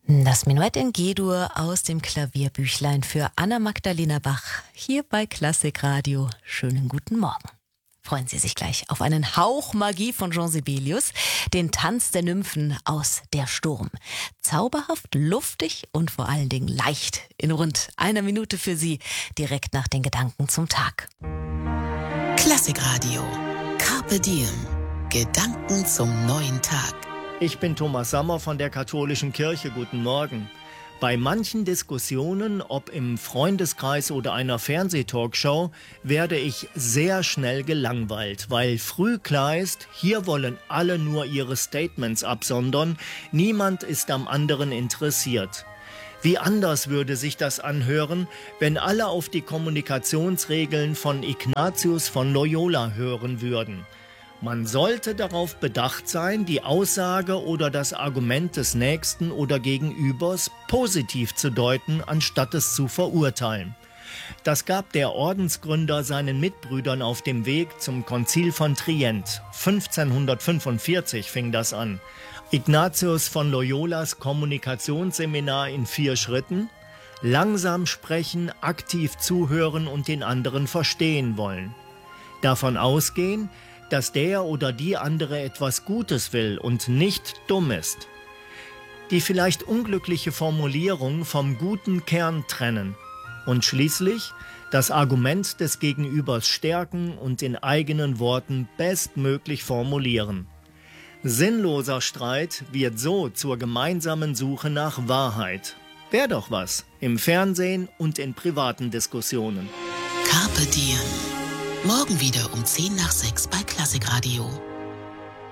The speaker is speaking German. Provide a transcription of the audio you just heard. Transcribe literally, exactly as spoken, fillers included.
Das Menuett in G-Dur aus dem Klavierbüchlein für Anna-Magdalena Bach hier bei Klassikradio. Schönen guten Morgen. Freuen Sie sich gleich auf einen Hauch Magie von Jean Sibelius, den Tanz der Nymphen aus Der Sturm. Zauberhaft, luftig und vor allen Dingen leicht. In rund einer Minute für Sie, direkt nach den Gedanken zum Tag. Klassikradio. Carpe Diem. Gedanken zum neuen Tag. Ich bin Thomas Sammer von der Katholischen Kirche. Guten Morgen. Bei manchen Diskussionen, ob im Freundeskreis oder einer Fernsehtalkshow, werde ich sehr schnell gelangweilt, weil früh klar ist, hier wollen alle nur ihre Statements absondern, niemand ist am anderen interessiert. Wie anders würde sich das anhören, wenn alle auf die Kommunikationsregeln von Ignatius von Loyola hören würden. Man sollte darauf bedacht sein, die Aussage oder das Argument des Nächsten oder Gegenübers positiv zu deuten, anstatt es zu verurteilen. Das gab der Ordensgründer seinen Mitbrüdern auf dem Weg zum Konzil von Trient. fünfzehnhundertfünfundvierzig fing das an. Ignatius von Loyolas Kommunikationsseminar in vier Schritten: langsam sprechen, aktiv zuhören und den anderen verstehen wollen. Davon ausgehen, dass der oder die andere etwas Gutes will und nicht dumm ist. Die vielleicht unglückliche Formulierung vom guten Kern trennen. Und schließlich das Argument des Gegenübers stärken und in eigenen Worten bestmöglich formulieren. Sinnloser Streit wird so zur gemeinsamen Suche nach Wahrheit. Wär doch was, im Fernsehen und in privaten Diskussionen. Carpe Diem. Morgen wieder um zehn nach sechs bei Klassikradio.